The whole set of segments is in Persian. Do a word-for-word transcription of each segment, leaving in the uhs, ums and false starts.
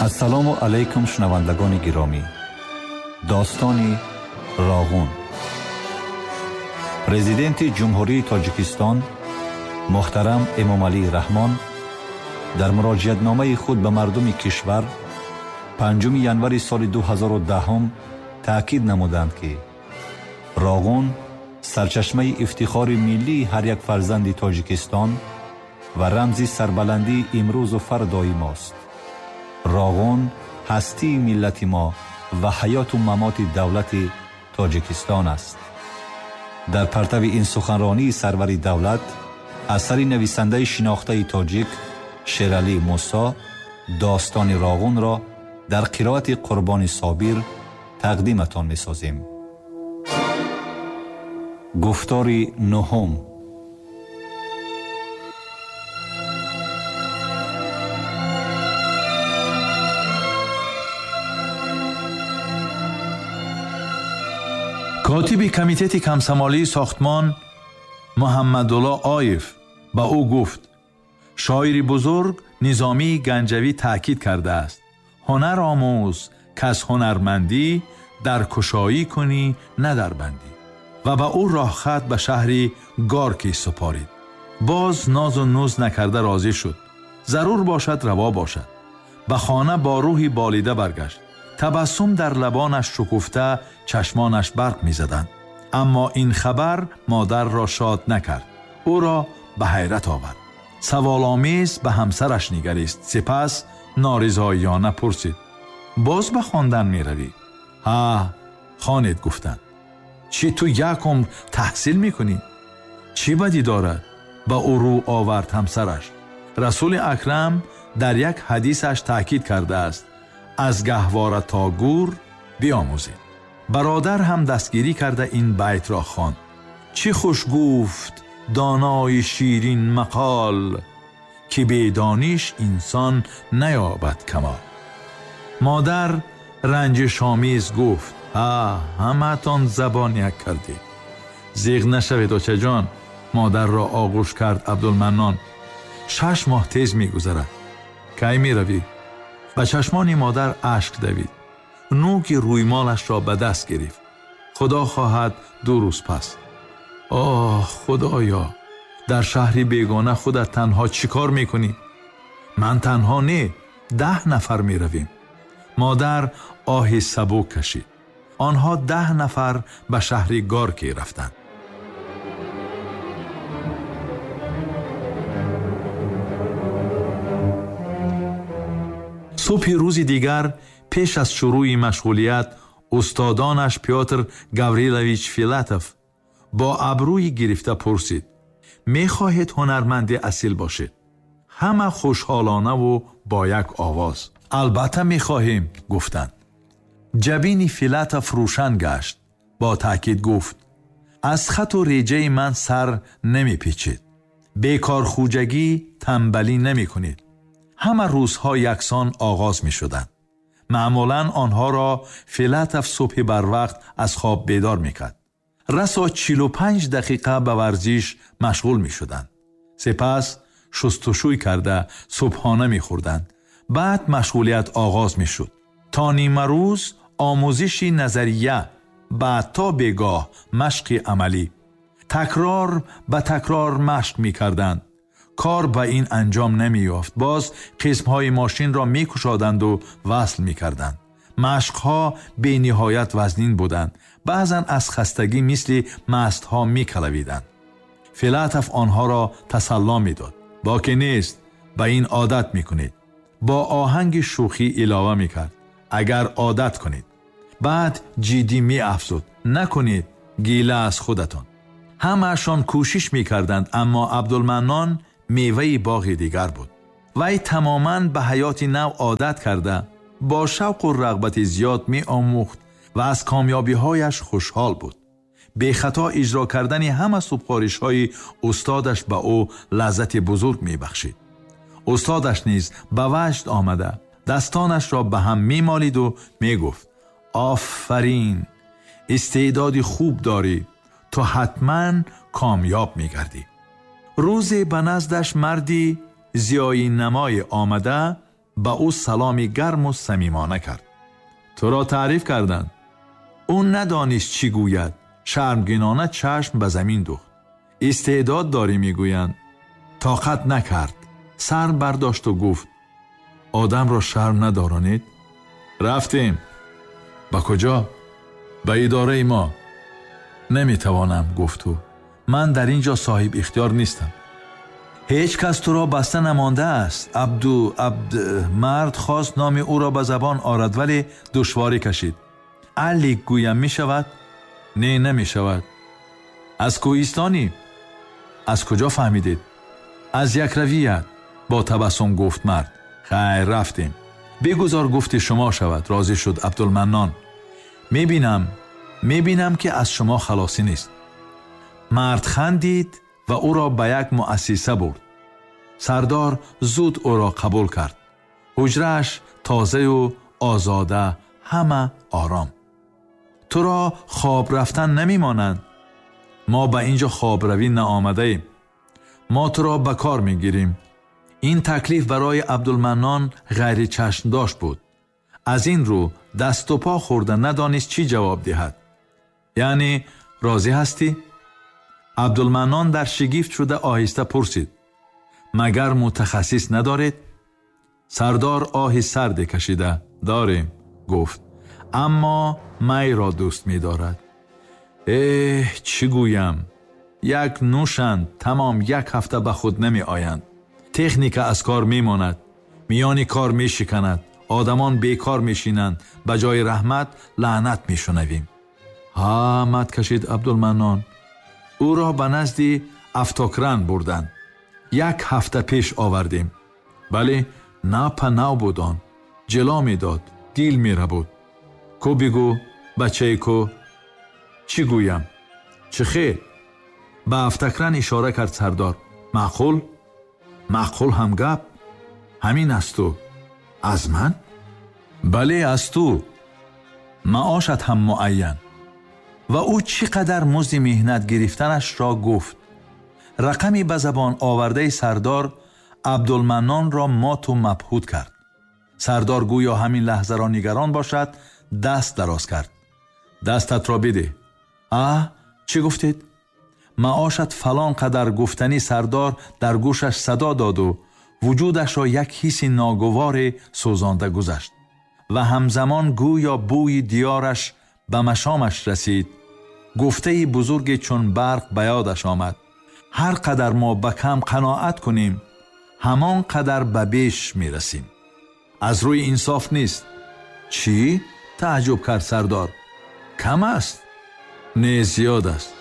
السلام علیکم شنوندگان گرامی. داستان راغون. پرزیدنت جمهوری تاجیکستان محترم امامعلی رحمان در مراجعتنامه خود به مردم کشور پنجم ژانویه سال دو هزار و ده تاکید نمودند که راغون سرچشمه افتخار ملی هر یک فرزند تاجیکستان و رمز سربلندی امروز و فردای ماست. راغون هستی ملت ما و حیات و ممات دولت تاجیکستان است. در پرتو این سخنرانی سرور دولت اثر نویسنده شناخته تاجیک شیرعلی موسی داستان راغون را در قرائت قربان صابر تقدیمتان می سازیم. گفتار نهم. کاتب کمیته کمسمالی ساختمان محمدالله آیف با او گفت: شاعر بزرگ نظامی گنجوی تاکید کرده است هنر آموز که از هنرمندی در کشایی کنی نه در بندی، و با او راه خط به شهری گارکی سپارید. باز ناز و نوز نکرده راضی شد. ضرور باشد روا باشد. به خانه با روحی بالیده برگشت. تبسم در لبانش شکفته، چشمانش برق می زدند. اما این خبر مادر را شاد نکرد. او را به حیرت آورد. سوالآمیز به همسرش نگریست. سپس نارضایانه پرسید: باز به خواندن می روی؟ ها، خوانید گفتند. چی تو یکم تحصیل می کنی؟ چی بدی دارد؟ به او رو آورد همسرش. رسول اکرم در یک حدیثش تاکید کرده است از گهواره تا گور بیاموزید. برادر هم دستگیری کرده این بیت را خواند: چی خوش گفت دانای شیرین مقال، که بی دانش انسان نیابد کمال. مادر رنجش آمیز گفت: آه، همه تان زبان یک کردی. زیغ نشوید آچه جان. مادر را آغوش کرد عبدالمنان. شش ماه تیز می گذرد. کی می روی؟ به چشمان مادر اشک دوید. نوک رویمالش را به دست گرفت. خدا خواهد دو روز پس. آه خدایا، در شهری بیگانه خودت تنها چی کار می کنی؟ من تنها نه، ده نفر می رویم. مادر آه سبک کشید. آنها ده نفر به شهر گارکی رفتند. صبح روز دیگر پیش از شروع مشغولیت استادانش پیاتر گاوریلویچ فیلاتوف با ابروی گرفته پرسید: می خواهید هنرمند اصیل باشید؟ همه خوشحالانه و با یک آواز: البته می خواهیم گفتند. جبین فیلاتوف روشن گشت. با تاکید گفت: از خط و ریجه من سر نمی پیچید. بیکار خوجگی تنبلی نمی کنید. همه روزها یکسان آغاز می شدند. معمولاً آنها را فیلاتوف صبح بر وقت از خواب بیدار می کرد. رسا چهل و پنج دقیقه به ورزش مشغول می شدند. سپس شستشوی کرده صبحانه می خوردند. بعد مشغولیت آغاز می شد. تا نیمه روز آموزش نظریه، بعد تا بگاه مشق عملی. تکرار به تکرار مشق می کردند. کار به این انجام نمی یافت. باز قسمهای ماشین را می کشادند و وصل می کردند. مشقها به نهایت وزنین بودند. بعضا از خستگی مثل مستها می کلویدند. فیلاتوف آنها را تسلا می داد: باکی نیست، به این عادت می کنید. با آهنگ شوخی علاوه می کرد: اگر عادت کنید. بعد جدی می افزود: نکنید، گیله از خودتان. همه‌شان کوشش می کردند، اما عبدالمنان میوه باغ دیگر بود. وی تماماً به حیات نو عادت کرده، با شوق و رغبت زیاد می آموخت و از کامیابی هایش خوشحال بود. به خطا اجرا کردن همه سفارش های استادش به او لذت بزرگ می بخشید. استادش نیز به وجد آمده دستانش را به هم می مالید و می گفت: آفرین، استعدادی خوب داری، تو حتما کامیاب می گردی. روزی به نزدش مردی زیایی نمای آمده به او سلامی گرم و صمیمانه کرد. تو را تعریف کردند. او ندانست چی گوید. شرمگینانه چشم به زمین دوخت. استعداد داری میگویند. طاقت نکرد. سر برداشت و گفت آدم را شرم ندارانید؟ رفتیم. با کجا؟ به اداره ما. نمیتوانم گفت او. من در اینجا صاحب اختیار نیستم. هیچ کس تو را بسته نمانده است. عبدو عبد مرد خواست نام او را به زبان آورد ولی دشواری کشید. علی گویم می شود؟ نه نمی شود. از کوهستانی؟ از کجا فهمیدید؟ از یک رویت. با تبسم گفت مرد. خیر رفتیم. بگذار گفت شما شود. راضی شد عبدالمنان. می بینم می بینم که از شما خلاصی نیست. مرد خندید و او را به یک مؤسسه برد. سردار زود او را قبول کرد. حجره‌اش تازه و آزاده، همه آرام. تو را خواب رفتن نمی مانند. ما به اینجا خواب روی نآمده ایم. ما تو را به کار می گیریم. این تکلیف برای عبدالمنان غیر چشم داشت بود. از این رو دست و پا خورده ندانست چی جواب دهد. یعنی راضی هستی؟ عبدالمنان در شگفت شده آهسته پرسید. مگر متخصص ندارید؟ سردار آه سرد کشیده. داریم گفت. اما می را دوست می دارد. اه چی گویم؟ یک نوشند تمام یک هفته به خود نمی آیند. تکنیک از کار می ماند. میانی کار می شکند. آدمان بیکار می شینند. به جای رحمت لعنت می شنویم. ها مد کشید عبدالمنان. او را به نزد افتاکران بردند. یک هفته پیش آوردیم. بله نه پناه بودان. جلا می داد. دیل می را بود. کو بگو بچه کو. چی گویم؟ چه خیر؟ به افتاکران اشاره کرد سردار. معقول؟ معقول هم گپ؟ همین است تو. از من؟ بله از تو. معاشت هم معین. و او چقدر مزد مهنت گرفتنش را گفت. رقمی به زبان آورده سردار عبدالمنان را مات و مبهوت کرد. سردار گویا همین لحظه را نگران باشد دست دراز کرد. دستت را بده. آه چی گفتید؟ معاشت فلان قدر گفتنی سردار در گوشش صدا داد و وجودش را یک حس ناگوار سوزانده گذشت و همزمان گویا بوی دیارش به مشامش رسید. گفته بزرگ چون برق به یادش آمد. هر قدر ما به کم قناعت کنیم همان قدر به بیش می رسیم. از روی انصاف نیست. چی؟ تعجب کرد سردار. کم است؟ نه زیاد است.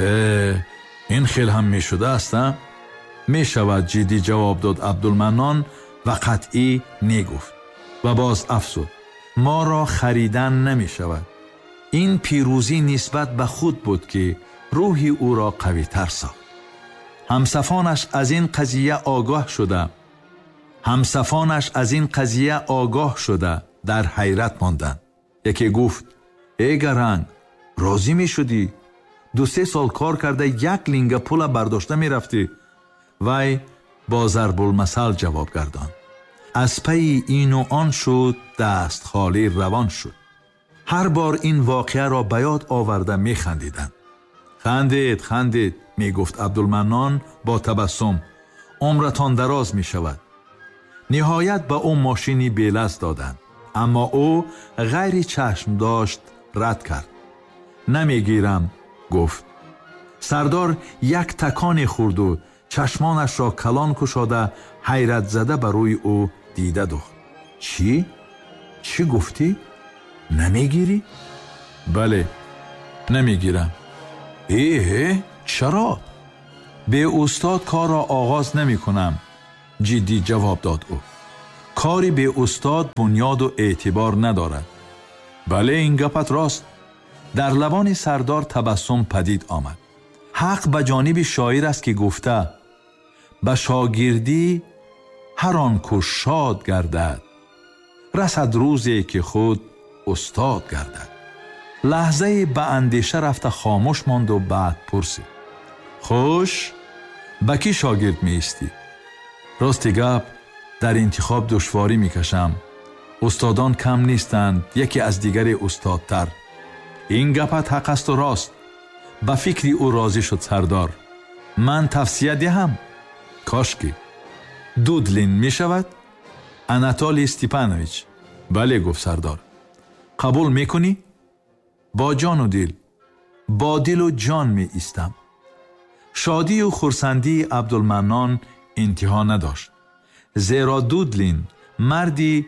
این خیل هم می شده است. می شود جدی جواب داد عبدالمنان و قطعی نه گفت و باز افزود. ما را خریدن نمی شود. این پیروزی نسبت به خود بود که روحی او را قوی تر ساخت. همسفانش از این قضیه آگاه شده. همسفانش از این قضیه آگاه شده در حیرت ماندند. یکی گفت ای گرنگ راضی می شدی؟ دو سه سال کار کرده یک لینگه پول برداشته می رفتی. وی با ضرب المثل جواب گرداند. از پی این و آن شد دست خالی روان شد. هر بار این واقعه را به یاد آورده می خندیدند. خندید خندید می گفت عبدالمنان با تبسم. عمرتان دراز می شود. نهایت به او ماشینی بیلز دادند. اما او غیر چشم داشت رد کرد. نمی گیرم گفت. سردار یک تکانی خورد و چشمانش را کلان کشاده حیرت زده بر روی او دیده دوخت. چی؟ چی گفتی؟ نمیگیری؟ بله نمیگیرم. ایه چرا؟ به استاد کار را آغاز نمی کنم. جدی جواب داد او. کاری به استاد بنیاد و اعتبار ندارد. بله این گپت راست. در لبان سردار تبسم پدید آمد. حق به جانب شاعر است که گفته به شاگردی هر آن کو شاد گردد رسد روزی که خود استاد گردد. لحظه به اندیشه رفته خاموش ماند و بعد پرسید خوش به کی شاگرد می استی؟ راستی گپ در انتخاب دشواری میکشم. استادان کم نیستند، یکی از دیگری استادتر. این گپت حق است و راست. به فکری او راضی شد سردار. من توصیه دهم. کاشکی. دودلین می شود؟ اناتولی استیپانویچ. بله گفت سردار. قبول میکنی؟ با جان و دل، با دل و جان می ایستم. شادی و خرسندی عبدالمنان انتها نداشت، زیرا دودلین مردی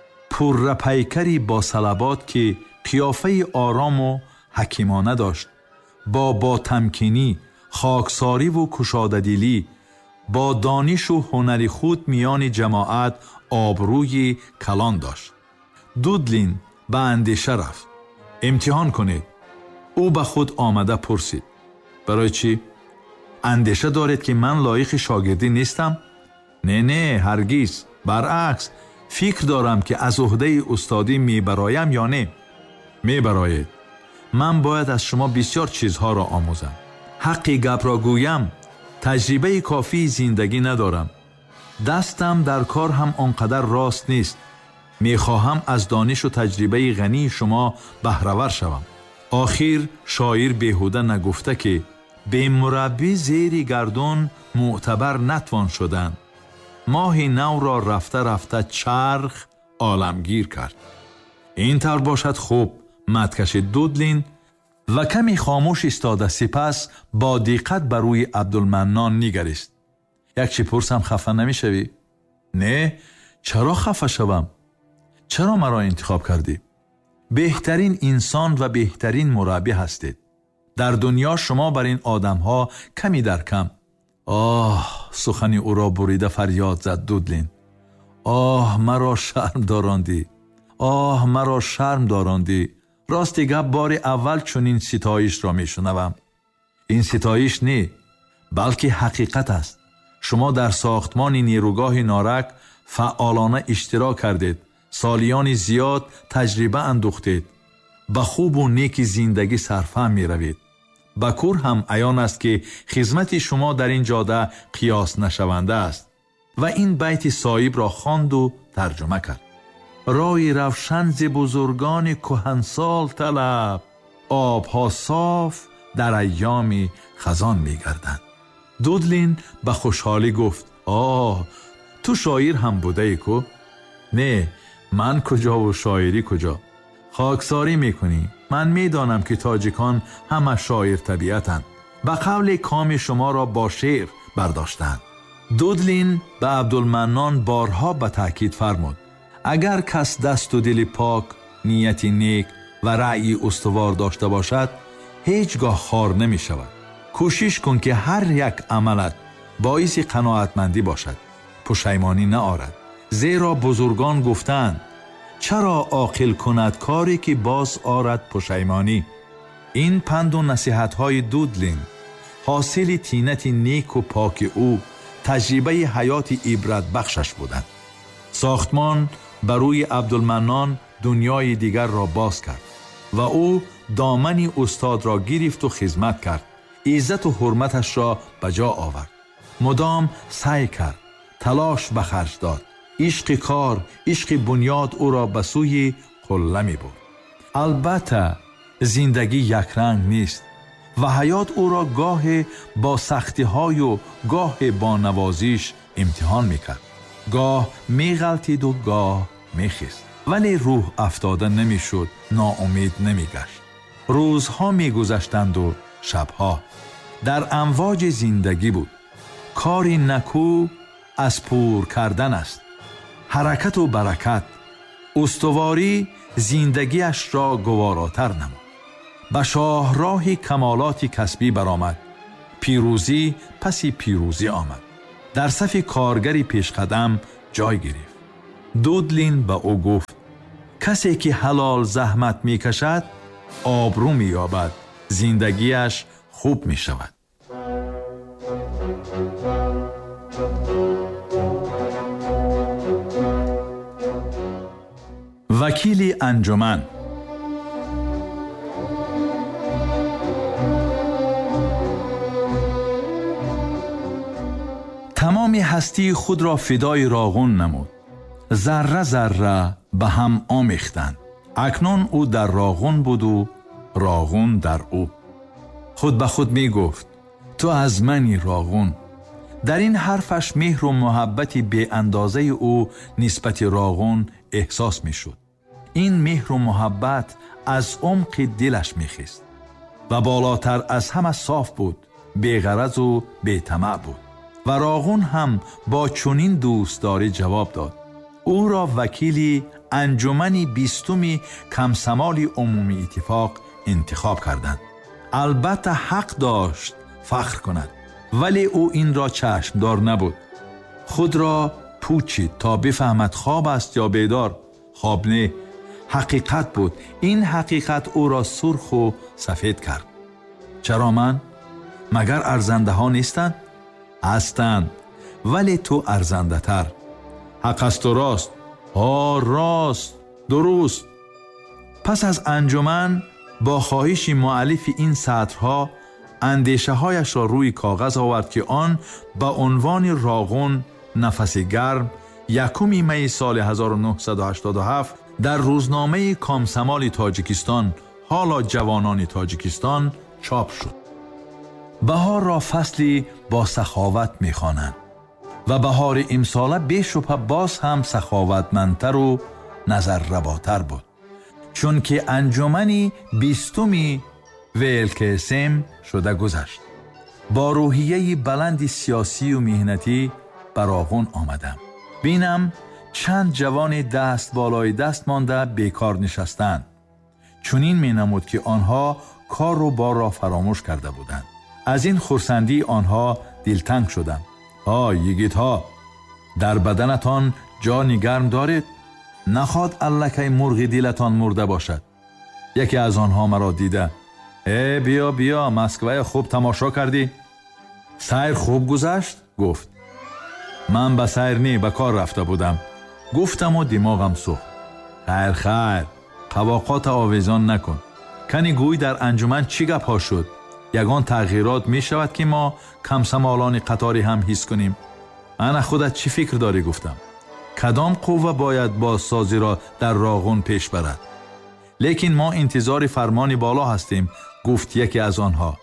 پررپیکری با صلبات که قیافه آرام و حکیمانه داشت، با با تمکینی، خاکساری و کشاده‌دلی، با دانش و هنر خود میان جماعت آبروی کلان داشت. دودلین به اندیشه رفت. امتحان کنید. او به خود آمده پرسید. برای چی؟ اندیشه دارید که من لایق شاگردی نیستم؟ نه نه هرگز، برعکس، فکر دارم که از عهده استادی میبرایم یا نه. میبرایید. من باید از شما بسیار چیزها را آموزم. حقی گپ را گویم، تجربه کافی زندگی ندارم. دستم در کار هم آنقدر راست نیست. میخواهم از دانش و تجربه غنی شما بهره‌ور شوم. آخر شاعر بیهوده نگفته که به مربی زیر گردون معتبر نتوان شدن. ماه نو را رفته رفته چرخ عالمگیر کرد. این طور باشد خوب. مدکش دودلین و کمی خاموش ایستاده، سپس با دقت بر روی عبدالمنان نگریست. یک چی پرسم، خفه نمی شوی؟ نه، چرا خفه شوم؟ چرا مرا انتخاب کردی؟ بهترین انسان و بهترین مربی هستید. در دنیا شما بر این آدم ها کمی در کم. آه، سخنی او را بریده فریاد زد دودلین. آه، مرا شرم داراندی. آه، مرا شرم داراندی. راستی گپ بار اول چون این ستایش را می شنوم. این ستایش نه، بلکه حقیقت است. شما در ساختمان نیروگاه نارک فعالانه اشتراک کردید. سالیان زیاد تجربه اندوختید. به خوب و نیک زندگی سرفهم می روید. به کور هم عیان است که خدمت شما در این جاده قیاس نشونده است. و این بیت صایب را خواند و ترجمه کرد. رای روشن ز بزرگان کهنسال طلب، آبها صاف در ایام خزان می گردند. دودلین به خوشحالی گفت آه، تو شاعر هم بوده ای کو؟ نه، من کجا و شاعری کجا؟ خاکساری میکنی. من میدانم که تاجیکان همه شاعر طبیعتند. به قول کام شما را با شعر برداشتند. دودلین به عبدالمنان بارها به تأکید فرمود اگر کس دست و دل پاک، نیت نیک و رأی استوار داشته باشد، هیچگاه خار نمی شود. کوشش کن که هر یک عملت باعث قناعتمندی باشد، پشیمانی نه آرد. زیرا بزرگان گفتند چرا عاقل کند کاری که باز آرد پشیمانی. این پند و نصیحت های دودلین حاصل تینت نیک و پاک او، تجربه حیات عبرت بخشش بودند. ساختمان بروی عبدالمنان دنیای دیگر را باز کرد و او دامنی استاد را گرفت و خدمت کرد. عزت و حرمتش را به جا آورد. مدام سعی کرد، تلاش به خرج داد. عشق کار، عشق بنیاد او را به سوی قله می برد. البته زندگی یک رنگ نیست و حیات او را گاه با سختی های و گاه با نوازش امتحان می کرد. گاه می غلطید و گاه می خیست، ولی روح افتاده نمی شد، ناامید نمی گشت. روزها می گذشتند و شبها. در امواج زندگی بود. کاری نکو از پور کردن است. حرکت و برکت، استواری زندگیش را گواراتر نمود. به شاهراه کمالات کسبی برآمد. پیروزی پسی پیروزی آمد. در صف کارگری پیشقدم جای گرفت. دودلین به او گفت کسی که حلال زحمت می کشد آبرو می یابد، زندگیش خوب می شود. وکیل انجمن. تمام هستی خود را فدای راغون نمود. ذره ذره به هم آمیختند. اکنون او در راغون بود و راغون در او. خود به خود می گفت تو از منی راغون. در این حرفش مهر و محبتی به اندازه او نسبت راغون احساس می شد. این مهر و محبت از عمق دلش می خیست و بالاتر از همه صاف بود، بی‌غرض و بی‌طمع بود. و راغون هم با چنین دوستداری جواب داد. او را وکیلی انجمنی بیستمی کمسمالی عمومی اتفاق انتخاب کردند. البته حق داشت فخر کند، ولی او این را چشمدار نبود. خود را پوچید تا بفهمد خواب است یا بیدار. خواب نه، حقیقت بود. این حقیقت او را سرخ و سفید کرد. چرا من؟ مگر ارزنده ها نیستند؟ هستند، ولی تو ارزنده تر. حق است و راست. ها راست، درست. پس از انجمن با خواهش مؤلف این سطرها اندیشه هایش را روی کاغذ آورد که آن با عنوان راغون نفس گرم یکم می سال هزار و نهصد و هشتاد و هفت در روزنامه کامسمال تاجیکستان، حالا جوانان تاجیکستان، چاپ شد. بهار را فصلی با سخاوت می خوانند و بهار امساله بی‌شبهه باز هم سخاوتمندتر و نظررباتر بود، چون که انجمنی بیستمی ویلکسم شده گذشت. با روحیه بلند سیاسی و مهنتی بر راغون آمدم. بینم چند جوان دست بالای دست مانده بیکار نشستند. چنین می نمود که آنها کار و بار را فراموش کرده بودند. از این خرسندی آنها دلتنگ شدم. آه یگیت ها، در بدنتان جان گرم دارید؟ نخواد الکی مرغ دلتان مرده باشد. یکی از آنها مرا دیده، ای بیا بیا، مسکوه خوب تماشا کردی؟ سیر خوب گذشت؟ گفت. من به سیر نی، به کار رفته بودم. گفتم و دماغم سوخت. خیر خیر، قواقات آویزان نکن. کنی گوی در انجمن چی گپ ها شد؟ یگان تغییرات می شود که ما کمسمالان قطاری هم حس کنیم. انا خودت چی فکر داری؟ گفتم. کدام قوه باید بازسازی را در راغون پیش برد؟ لیکن ما انتظار فرمان بالا هستیم، گفت یکی از آنها.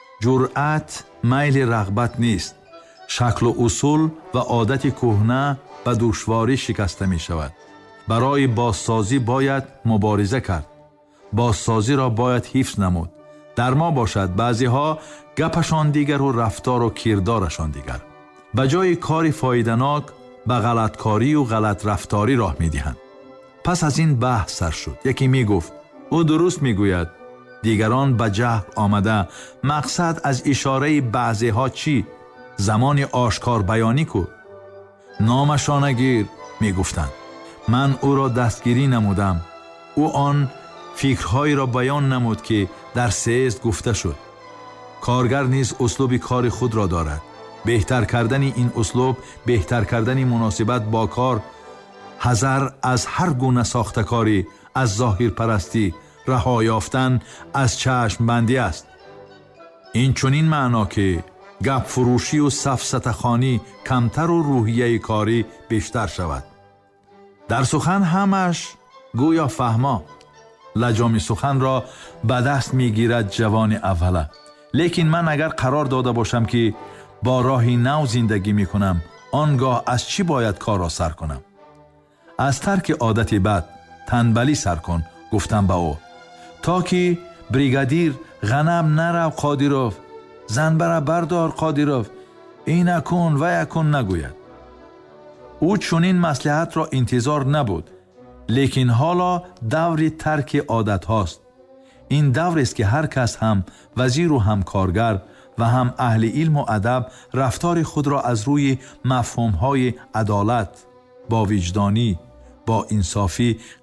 جرأت میل رغبت نیست. شکل و اصول و عادت کهنه به دشواری شکسته می شود. برای بازسازی باید مبارزه کرد. بازسازی را باید حفظ نمود. در ما باشد بعضی ها گپشان دیگر و رفتار و کردارشان دیگر. به جای کاری فایده‌ناک به غلطکاری و غلط رفتاری راه می دهند. پس از این بحث سر شد. یکی می گفت او درست می گوید. دیگران به جهل آمده. مقصد از اشاره بعضی ها چی؟ زمان آشکار بیانی کو. نامشان گیر می گفتند. من او را دستگیری نمودم. او آن فکرهایی را بیان نمود که در سیزد گفته شد. کارگر نیز اسلوب کار خود را دارد. بهتر کردن این اسلوب، بهتر کردن مناسبت با کار، حذر از هر گونه ساختکاری، از ظاهر پرستی، رها یافتن از چشم بندی است. این چنین معنا که گپ فروشی و سفسطه‌خوانی کمتر و روحیه کاری بیشتر شود. در سخن همش گویا فهما. لجام سخن را به دست میگیرد جوان اوله. لیکن من اگر قرار داده باشم که با راهی نو زندگی میکنم، آنگاه از چی باید کار را سر کنم؟ از ترک عادت بد، تنبلی سر کن، گفتم با او. تا که بریگادیر غنم نرو قادیروف، زن برا بردار قادیروف، این اکن و اکن نگوید. او چنین مصلحت را انتظار نبود. لیکن حالا دور ترک عادت هاست. این دور است که هر کس، هم وزیر و هم کارگر و هم اهل علم و ادب، رفتار خود را از روی مفهوم های عدالت، با وجدانی، با انصافی